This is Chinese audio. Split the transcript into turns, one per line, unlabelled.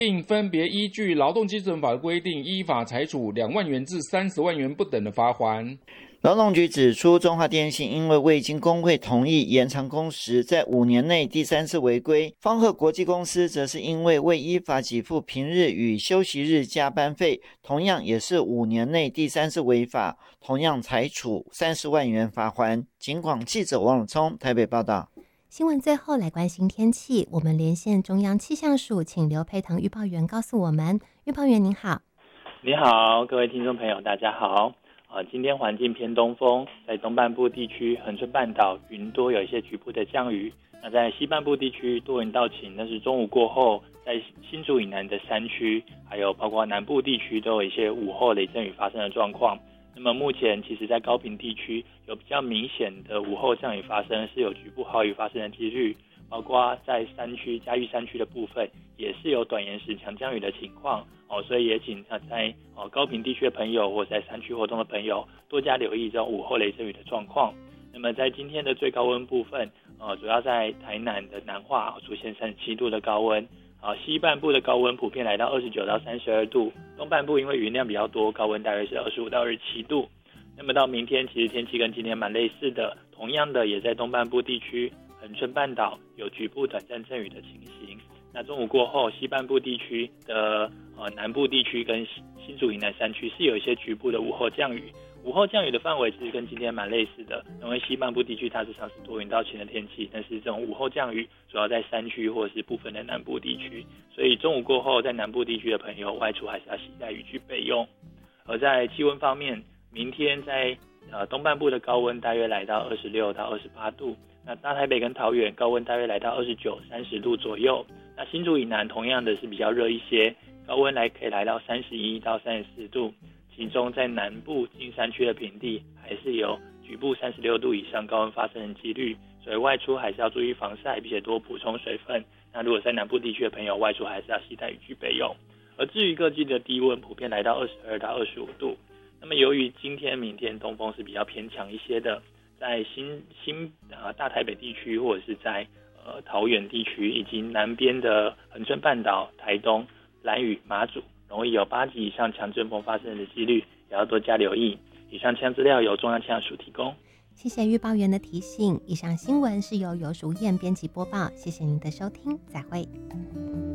并分别依据劳动基准法的规定，依法裁处2万元至30万元不等的罚锾。
劳动局指出，中华电信因为未经工会同意延长工时，在5年内第3次违规。方鹤国际公司则是因为未依法给付平日与休息日加班费，同样也是5年内第3次违法，同样裁处30万元罚锾。警广记者王永聪台北报道。
新闻最后来关心天气，我们连线中央气象署，请刘佩腾预报员告诉我们。预报员您好。
你好，各位听众朋友大家好。今天环境偏东风，在东半部地区恒春半岛云多有一些局部的降雨，那在西半部地区多云到晴，但是中午过后在新竹以南的山区还有包括南部地区都有一些午后雷阵雨发生的状况。那么目前其实在高屏地区有比较明显的午后降雨发生，是有局部豪雨发生的几率，包括在山区嘉义山区的部分也是有短延时强降雨的情况所以也请在高屏地区的朋友或在山区活动的朋友多加留意这种午后雷阵雨的状况。那么在今天的最高温部分主要在台南的南化出现37度的高温西半部的高温普遍来到29到32度，东半部因为云量比较多，高温大约是25到27度。那么到明天其实天气跟今天蛮类似的，同样的也在东半部地区恒春半岛有局部短暂阵雨的情形。那中午过后西半部地区的南部地区跟新竹以南山区是有一些局部的午后降雨，午后降雨的范围其实跟今天蛮类似的，因为西半部地区大致上是多云到晴的天气，但是这种午后降雨主要在山区或者是部分的南部地区，所以中午过后在南部地区的朋友外出还是要携带雨具备用。而在气温方面，明天在东半部的高温大约来到26到28度，那大台北跟桃园高温大约来到29、30度左右。那新竹以南同样的是比较热一些，高温可以来到31到34度，其中在南部金山区的平地还是有局部36度以上高温发生的几率，所以外出还是要注意防晒，并且多补充水分。那如果在南部地区的朋友外出还是要携带雨具备用。而至于各地的低温普遍来到22到25度，那么由于今天明天东风是比较偏强一些的，在大台北地区或者是在桃园地区以及南边的恒春半岛、台东、兰屿、马祖容易有8级以上强阵风发生的几率，也要多加留意。以上气象资料由中央气象署提供。
谢谢预报员的提醒。以上新闻是由游淑燕编辑播报，谢谢您的收听，再会。